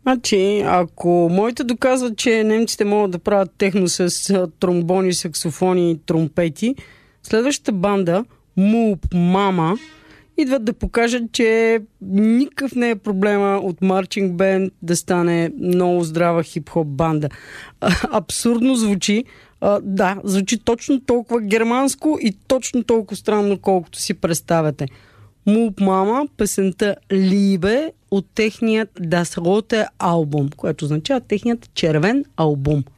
Значи, ако моите доказват, че немците могат да правят техно с тромбони, саксофони и тромпети, следващата банда, Мулп Мама, идват да покажат, че никакъв не е проблема от марчинг бенд да стане много здрава хип-хоп банда. Абсурдно звучи. Да, звучи точно толкова германско и точно толкова странно, колкото си представяте. Мулп Мама, песента Liebe от техният Das Rote албум, което означава техният червен албум.